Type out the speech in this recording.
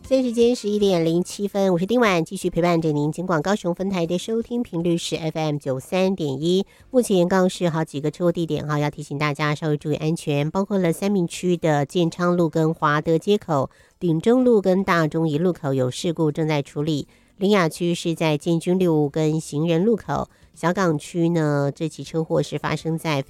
现在时间11:07，我是丁婉，继续陪伴着您。尽管高雄分台的收听频率是 FM93.1，目前刚是好几个车祸地点要提醒大家稍微注意安全，包括了三民区的建昌路跟华德街口、鼎中路跟大中一路口有事故正在处理。苓雅区是在建军路跟行人路口，小港区呢这起车祸是发生在